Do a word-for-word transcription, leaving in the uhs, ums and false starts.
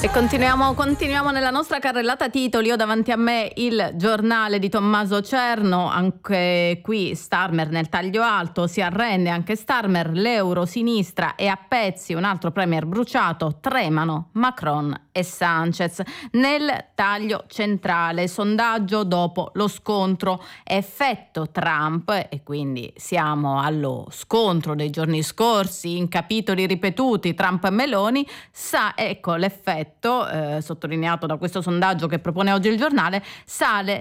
E continuiamo, continuiamo nella nostra carrellata titoli. Ho davanti a me il giornale di Tommaso Cerno, anche qui Starmer nel taglio alto, si arrende anche Starmer, l'euro sinistra è a pezzi, un altro premier bruciato, tremano Macron e Sanchez. Nel taglio centrale, sondaggio dopo lo scontro, effetto Trump, e quindi siamo allo scontro dei giorni scorsi in capitoli ripetuti Trump e Meloni, sa, ecco l'effetto Eh, sottolineato da questo sondaggio che propone oggi il giornale, sale